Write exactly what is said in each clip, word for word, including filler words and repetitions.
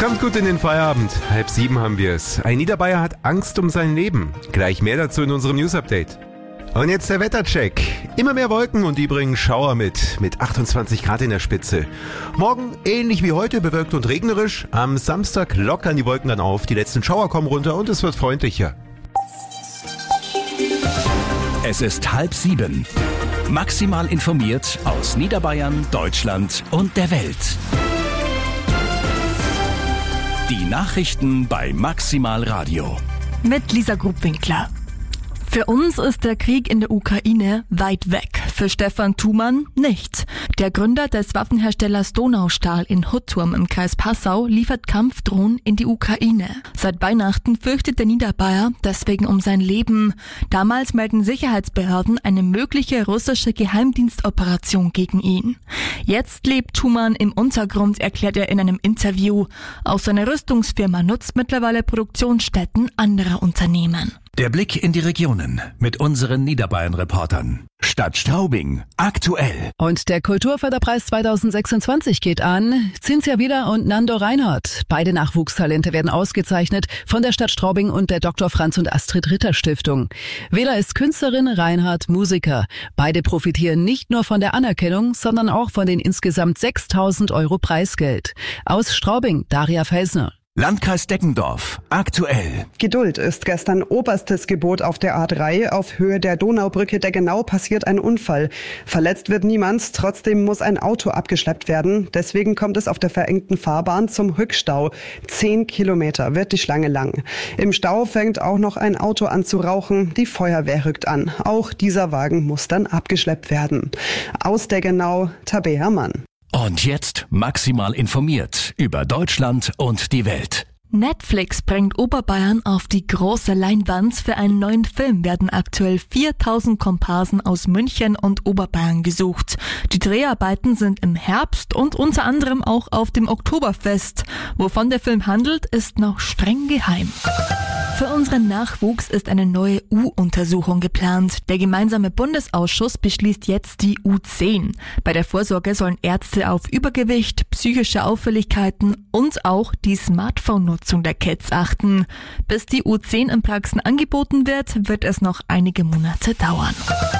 Kommt gut in den Feierabend. Halb sieben haben wir es. Ein Niederbayer hat Angst um sein Leben. Gleich mehr dazu in unserem News-Update. Und jetzt der Wettercheck. Immer mehr Wolken und die bringen Schauer mit. Mit achtundzwanzig Grad in der Spitze. Morgen ähnlich wie heute bewölkt und regnerisch. Am Samstag lockern die Wolken dann auf. Die letzten Schauer kommen runter und es wird freundlicher. Es ist halb sieben. Maximal informiert aus Niederbayern, Deutschland und der Welt. Die Nachrichten bei Maximal Radio. Mit Lisa Grubwinkler. Für uns ist der Krieg in der Ukraine weit weg. Für Stefan Thumann nicht. Der Gründer des Waffenherstellers Donaustahl in Hutturm im Kreis Passau liefert Kampfdrohnen in die Ukraine. Seit Weihnachten fürchtet der Niederbayer deswegen um sein Leben. Damals melden Sicherheitsbehörden eine mögliche russische Geheimdienstoperation gegen ihn. Jetzt lebt Thumann im Untergrund, erklärt er in einem Interview. Auch seine Rüstungsfirma nutzt mittlerweile Produktionsstätten anderer Unternehmen. Der Blick in die Regionen mit unseren Niederbayern-Reportern. Stadt Straubing, aktuell. Und der Kulturförderpreis zweitausendsechsundzwanzig geht an Cinzia Wieder und Nando Reinhardt. Beide Nachwuchstalente werden ausgezeichnet von der Stadt Straubing und der Doktor Franz und Astrid Ritter Stiftung. Wieder ist Künstlerin, Reinhardt Musiker. Beide profitieren nicht nur von der Anerkennung, sondern auch von den insgesamt sechstausend Euro Preisgeld. Aus Straubing, Daria Felsner. Landkreis Deggendorf, aktuell. Geduld ist gestern oberstes Gebot auf der A drei. Auf Höhe der Donaubrücke Deggenau passiert ein Unfall. Verletzt wird niemand, trotzdem muss ein Auto abgeschleppt werden. Deswegen kommt es auf der verengten Fahrbahn zum Rückstau. Zehn Kilometer wird die Schlange lang. Im Stau fängt auch noch ein Auto an zu rauchen. Die Feuerwehr rückt an. Auch dieser Wagen muss dann abgeschleppt werden. Aus Deggenau, Tabea Mann. Und jetzt maximal informiert über Deutschland und die Welt. Netflix bringt Oberbayern auf die große Leinwand. Für einen neuen Film werden aktuell viertausend Komparsen aus München und Oberbayern gesucht. Die Dreharbeiten sind im Herbst und unter anderem auch auf dem Oktoberfest. Wovon der Film handelt, ist noch streng geheim. Für unseren Nachwuchs ist eine neue U-Untersuchung geplant. Der gemeinsame Bundesausschuss beschließt jetzt die U zehn. Bei der Vorsorge sollen Ärzte auf Übergewicht, psychische Auffälligkeiten und auch die Smartphone-Nutzung der Kids achten. Bis die U zehn in Praxen angeboten wird, wird es noch einige Monate dauern.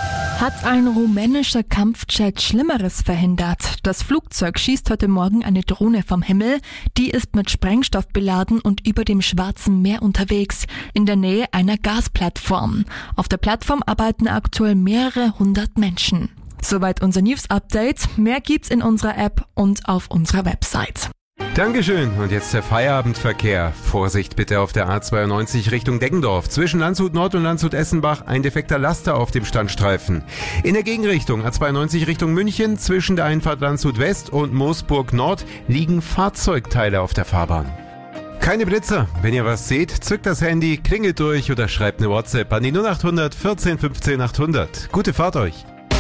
Hat ein rumänischer Kampfjet Schlimmeres verhindert? Das Flugzeug schießt heute Morgen eine Drohne vom Himmel. Die ist mit Sprengstoff beladen und über dem Schwarzen Meer unterwegs, in der Nähe einer Gasplattform. Auf der Plattform arbeiten aktuell mehrere hundert Menschen. Soweit unser News-Update. Mehr gibt's in unserer App und auf unserer Website. Dankeschön. Und jetzt der Feierabendverkehr. Vorsicht bitte auf der A zweiundneunzig Richtung Deggendorf. Zwischen Landshut Nord und Landshut Essenbach ein defekter Laster auf dem Standstreifen. In der Gegenrichtung A zweiundneunzig Richtung München zwischen der Einfahrt Landshut West und Moosburg Nord liegen Fahrzeugteile auf der Fahrbahn. Keine Blitzer. Wenn ihr was seht, zückt das Handy, klingelt durch oder schreibt eine WhatsApp an die null acht hundert vierzehn fünfzehn achthundert. Gute Fahrt euch.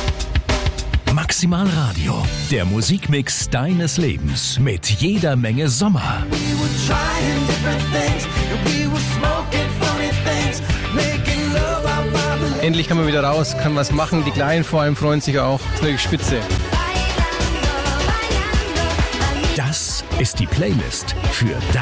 Maximal Radio, der Musikmix deines Lebens mit jeder Menge Sommer. Endlich kann man wieder raus, kann was machen, die Kleinen vor allem freuen sich auch. Das ist wirklich spitze. Das ist die Playlist für